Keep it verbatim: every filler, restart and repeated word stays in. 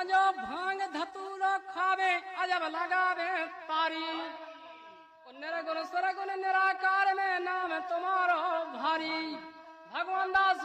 गांजो भांग धतूरो खावे अजब लगावे तारी। निर्गुण सरगुण निराकार में नाम तुम्हारो भारी। भगवान दास